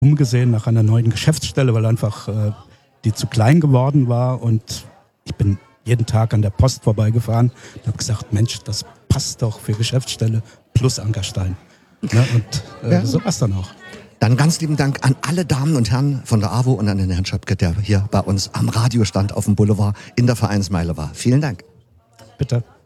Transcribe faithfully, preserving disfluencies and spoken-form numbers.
umgesehen nach einer neuen Geschäftsstelle, weil einfach äh, die zu klein geworden war. Und ich bin jeden Tag an der Post vorbeigefahren und habe gesagt, Mensch, das passt doch für Geschäftsstelle plus Ankerstein. Ne? Und äh, ja. so war es dann auch. Dann ganz lieben Dank an alle Damen und Herren von der AWO und an den Herrn Schöpke, der hier bei uns am Radiostand auf dem Boulevard in der Vereinsmeile war. Vielen Dank. Bitte.